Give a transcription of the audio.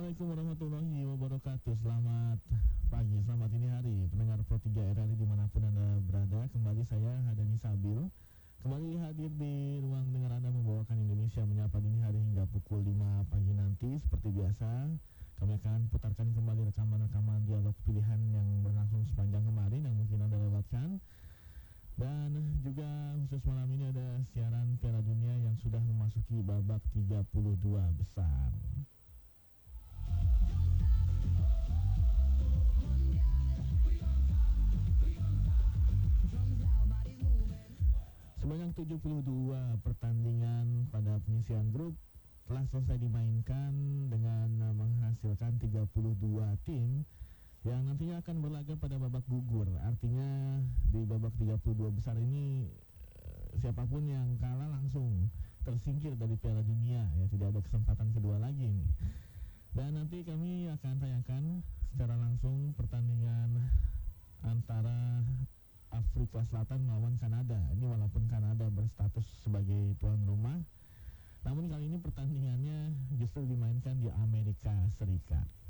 Assalamualaikum warahmatullahi wabarakatuh. Selamat pagi, selamat dini hari pendengar Pro 3 RRI dimanapun Anda berada. Kembali saya Hadani Sabil kembali hadir di ruang dengar Anda, membawakan Indonesia Menyapa dini hari hingga pukul 5 pagi nanti. Seperti biasa, kami akan putarkan kembali rekaman-rekaman dialog pilihan yang berlangsung sepanjang kemarin yang mungkin Anda lewatkan. Dan juga khusus malam ini ada siaran Piala Dunia yang sudah memasuki babak 32 besar. Sebanyak 72 pertandingan pada penyisian grup telah selesai dimainkan dengan menghasilkan 32 tim yang nantinya akan berlaga pada babak gugur. Artinya di babak 32 besar ini siapapun yang kalah langsung tersingkir dari Piala Dunia, ya, tidak ada kesempatan kedua lagi nih. Dan nanti kami akan tayangkan secara langsung pertandingan antara Afrika Selatan melawan Kanada. Ini walaupun Kanada berstatus sebagai tuan rumah, namun kali ini pertandingannya justru dimainkan di Amerika Serikat.